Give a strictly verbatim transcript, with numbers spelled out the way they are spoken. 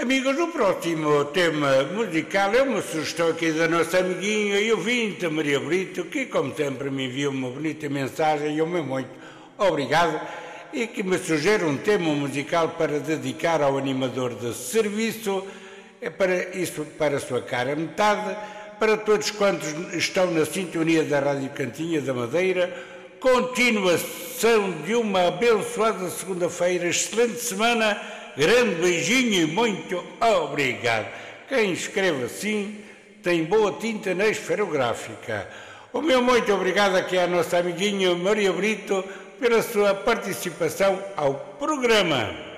Amigos, o próximo tema musical é uma sugestão aqui da nossa amiguinha e ouvinte Maria Brito, que como sempre me enviou uma bonita mensagem e eu me muito obrigado, e que me sugere um tema musical para dedicar ao animador de serviço, é para isso, para a sua cara metade, para todos quantos estão na sintonia da Rádio Cantinha da Madeira. Continuação de uma abençoada segunda-feira, excelente semana, grande beijinho e muito obrigado. Quem escreve assim tem boa tinta na esferográfica. O meu muito obrigado aqui à nossa amiguinha Maria Brito pela sua participação ao programa.